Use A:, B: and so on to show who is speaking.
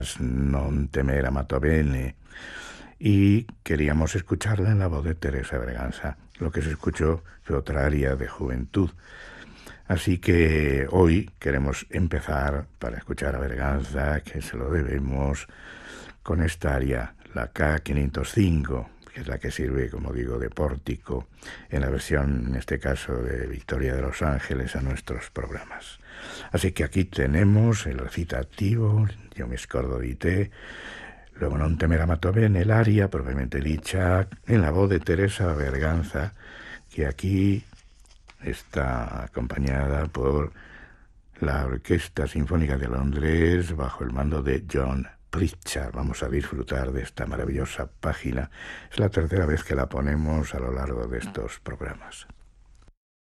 A: Non temer amato bene, y queríamos escucharla en la voz de Teresa Berganza. Lo que se escuchó fue otra aria de juventud. Así que hoy queremos empezar para escuchar a Berganza, que se lo debemos, con esta aria, la K505, que es la que sirve, como digo, de pórtico en la versión, en este caso, de Victoria de los Ángeles a nuestros programas. Así que aquí tenemos el recitativo, Yo mi scordo di te, luego Non temer amato bene, el aria propiamente dicha, en la voz de Teresa Berganza, que aquí está acompañada por la Orquesta Sinfónica de Londres bajo el mando de John Pritchard. Vamos a disfrutar de esta maravillosa página. Es la tercera vez que la ponemos a lo largo de estos programas.